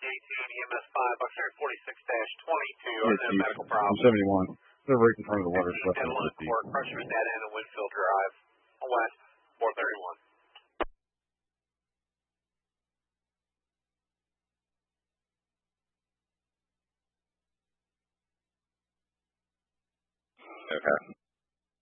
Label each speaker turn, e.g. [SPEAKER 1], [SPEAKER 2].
[SPEAKER 1] EMS 5, Buckshire 46-22, or medical problem.
[SPEAKER 2] 71. They're right in front of the water.
[SPEAKER 1] Adeline Court, pressure at that end of Winfield Drive, west, 431.
[SPEAKER 3] Okay.